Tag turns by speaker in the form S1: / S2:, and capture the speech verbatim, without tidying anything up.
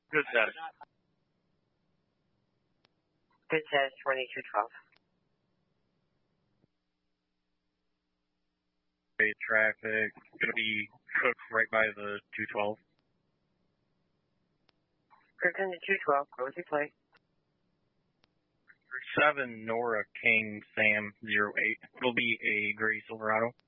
S1: Good status.
S2: Good status, twenty-two twelve.
S1: Okay, traffic, gonna be cooked right by the two twelve.
S2: Kirkland to two twelve, go with your plate.
S1: seven Nora King Sam zero eight. It'll be a gray Silverado.